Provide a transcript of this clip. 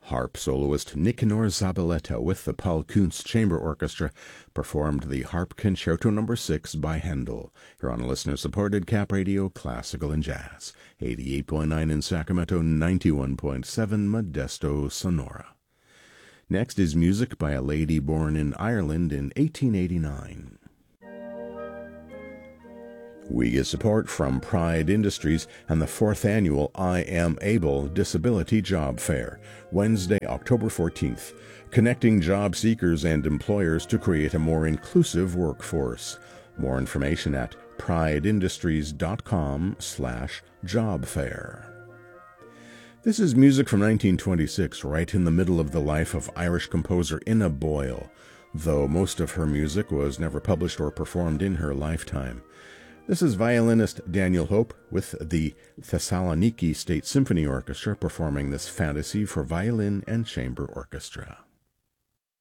Harp soloist Nicanor Zabaleta with the Paul Kuntz Chamber Orchestra performed the Harp Concerto No. 6 by Handel, here on listener-supported Cap Radio Classical and Jazz, 88.9 in Sacramento, 91.7 Modesto, Sonora. Next is music by a lady born in Ireland in 1889. We get support from Pride Industries and the 4th Annual I Am Able Disability Job Fair, Wednesday, October 14th, connecting job seekers and employers to create a more inclusive workforce. More information at prideindustries.com/jobfair. This is music from 1926, right in the middle of the life of Irish composer Ina Boyle, though most of her music was never published or performed in her lifetime. This is violinist Daniel Hope with the Thessaloniki State Symphony Orchestra performing this fantasy for violin and chamber orchestra.